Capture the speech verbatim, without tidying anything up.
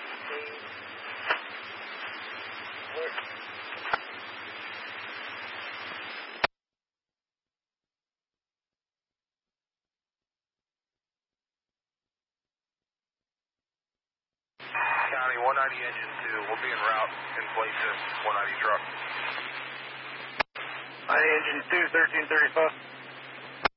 County one ninety engine two, we'll be en route in places, one ninety truck. ninety engine two, thirteen thirty-five.